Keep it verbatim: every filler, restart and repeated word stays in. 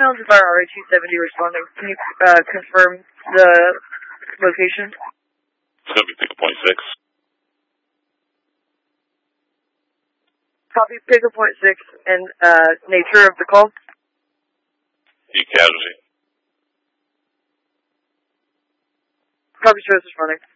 Township Fire R A two seventy responding. Can you uh, confirm the location? It's going to be Pickle Point six. Copy Pickle Point six and uh, nature of the call? E casualty. Copy, Joe's responding.